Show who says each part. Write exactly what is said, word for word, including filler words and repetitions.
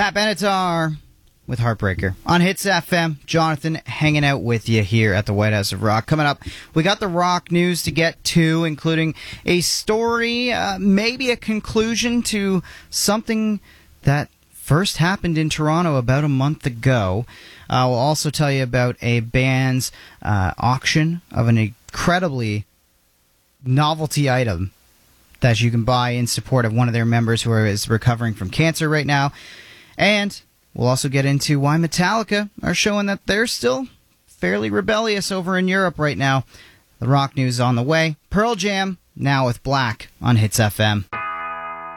Speaker 1: Pat Benatar with Heartbreaker on Hits F M. Jonathan hanging out with you here at the White House of Rock. Coming up, we got the rock news to get to, including a story, uh, maybe a conclusion to something that first happened in Toronto about a month ago. Uh, we'll also tell you about a band's uh, auction of an incredibly novelty item that you can buy in support of one of their members who is recovering from cancer right now. And we'll also get into why Metallica are showing that they're still fairly rebellious over in Europe right now. The rock news on the way. Pearl Jam now with Black on Hits F M.